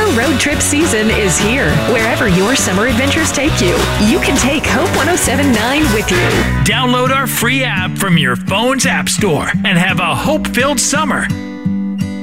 road trip season is here. Wherever your summer adventures take you, you can take Hope 107.9 with you. Download our free app from your phone's app store and have a hope-filled summer.